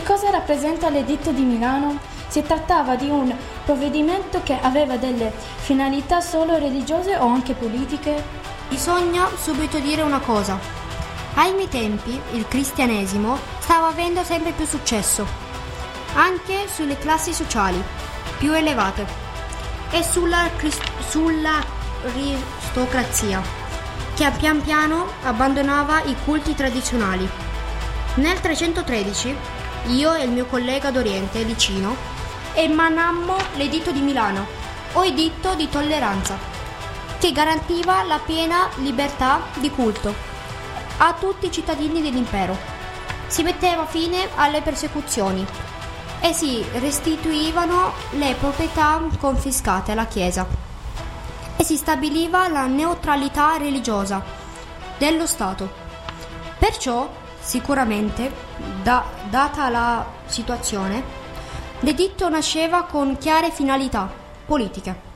cosa rappresenta l'Editto di Milano? Si trattava di un provvedimento che aveva delle finalità solo religiose o anche politiche? Bisogna subito dire una cosa. Ai miei tempi il cristianesimo stava avendo sempre più successo, anche sulle classi sociali più elevate e sulla aristocrazia, che pian piano abbandonava i culti tradizionali. Nel 313 io e il mio collega d'Oriente, Licino, emanammo l'Editto di Milano, o Editto di tolleranza, che garantiva la piena libertà di culto a tutti i cittadini dell'impero. Si metteva fine alle persecuzioni e si restituivano le proprietà confiscate alla Chiesa e si stabiliva la neutralità religiosa dello Stato. Perciò, sicuramente, data la situazione, l'editto nasceva con chiare finalità politiche.